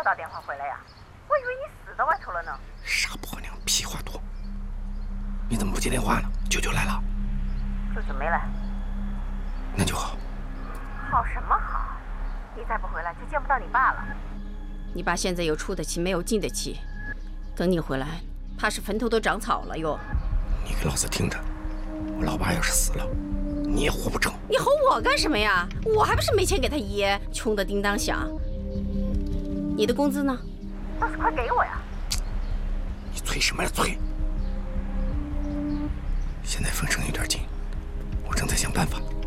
打电话回来呀？我以为你死在外头了呢。 傻婆娘，屁话多！你怎么不接电话呢？舅舅来了。 舅舅没来。 那就好。 好什么好？你再不回来，就见不到你爸了。 你爸现在有出的气，没有进的气。等你回来，怕是坟头都长草了哟。 你给老子听着，我老爸要是死了，你也活不成。 你吼我干什么呀？我还不是没钱给他爷，穷得叮当响。你的工资呢？ 倒是快给我呀！ 你催什么呀催？现在封城有点紧，我正在想办法。